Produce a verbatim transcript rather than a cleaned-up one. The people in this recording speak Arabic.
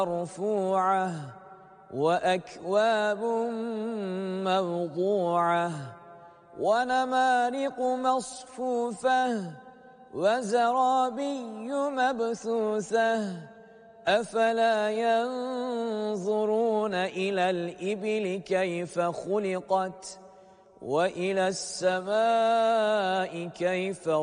مرفوعة وأكواب موضوعة ونمارق مصفوفة وزرابي مبثوثة أفلا ينظرون إلى الإبل كيف خلقت وإلى السماء كيف